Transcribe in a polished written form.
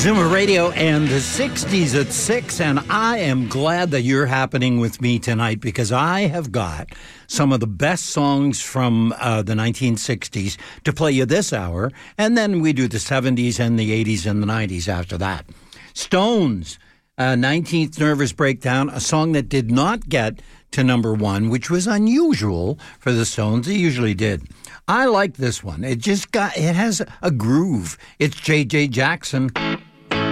Zoomer Radio and the 60s at 6, and I am glad that you're happening with me tonight because I have got some of the best songs from the 1960s to play you this hour, and then we do the 70s and the 80s and the 90s after that. Stones, 19th Nervous Breakdown, a song that did not get to number one, which was unusual for the Stones. They usually did. I like this one. It has a groove. It's J.J. Jackson.